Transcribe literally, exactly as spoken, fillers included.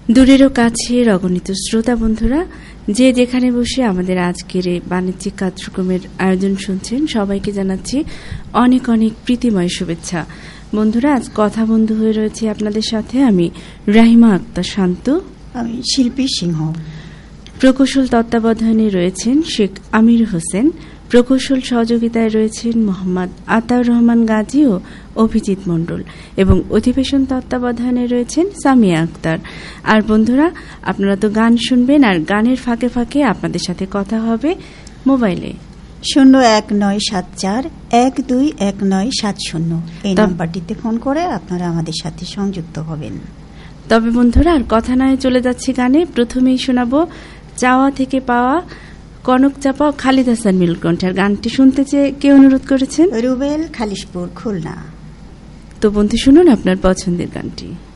দূরেরও কাছের অগণিত শ্রোতা বন্ধুরা, যে যেখানে বসে আমাদের আজকের এই বাণিজ্যিক কার্যক্রমের আয়োজন শুনছেন, সবাইকে জানাচ্ছি অনেক অনেক প্রীতিময় শুভেচ্ছা। বন্ধুরা, আজ কথা বন্ধু হয়ে রয়েছে আপনাদের সাথে আমি রাহিমা আক্তার শান্ত, আমি শিল্পী সিংহ। প্রকৌশল তত্ত্বাবধানে রয়েছেন শেখ আমির হোসেন, প্রকৌশল সহযোগিতায় রয়েছেন মোহাম্মদ আতাউর রহমান গাজী ও অভিজিৎ মণ্ডল, এবং অধিবেশন তত্ত্বাবধানে রয়েছেন সামিয়া আক্তার। আর বন্ধুরা, আপনারা তো গান শুনবেন, আর গানের ফাঁকে ফাঁকে আপনাদের সাথে কথা হবে মোবাইলে শূন্য এক নয় সাত চার এক দুই এক নয় সাত শূন্য এই নাম্বারটিতে ফোন করে আপনারা আমাদের সাথে সংযুক্ত হবেন। তবে বন্ধুরা, আর কথা নয়, চলে যাচ্ছি গানে। প্রথমেই শোনাবো চাওয়া থেকে পাওয়া, কনক চাপা, খালিদ হাসান নীলকণ্ঠের। গানটি শুনতে চেয়ে কে অনুরোধ করেছেন? রুবেল, খালিশপুর, খুলনা। তো বন্ধু, শুনুন আপনার পছন্দের গানটি।